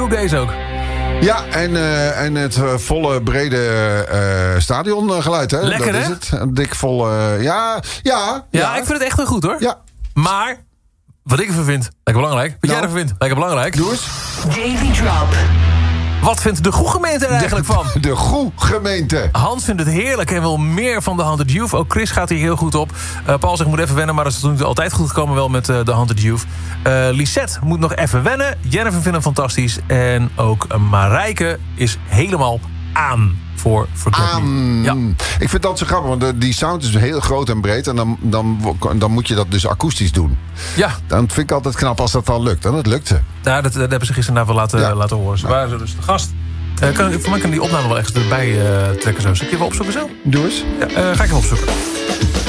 goed deze ook. Ja, en het volle, brede stadiongeluid, hè? Lekker, dat hè? is het. Een dik, volle... Ja, ik vind het echt wel goed, hoor. Ja. Maar, wat ik ervan vind, lekker belangrijk. Wat jij ervan vindt, lekker belangrijk. Doe eens. Daily Drop. Wat vindt de Goe-gemeente er eigenlijk van? De Goe-gemeente. Hans vindt het heerlijk en wil meer van de Haunted Youth. Ook Chris gaat hier heel goed op. Paul zegt, moet even wennen, maar dat is natuurlijk altijd goed gekomen wel met de Haunted Youth. Lisette moet nog even wennen. Jennifer vindt hem fantastisch. En ook Marijke is helemaal aan voor Forget Me. Ja. Ik vind dat zo grappig, want die sound is heel groot en breed. En dan moet je dat dus akoestisch doen. Ja. Dan vind ik altijd knap als dat dan lukt. En dat lukte. Ja, dat hebben ze gisteren wel laten horen. Ze waren dus de gast. Voor mij kan die opname wel echt erbij trekken zo. Zal ik je even opzoeken zo? Doe eens. Ja, ga ik even opzoeken.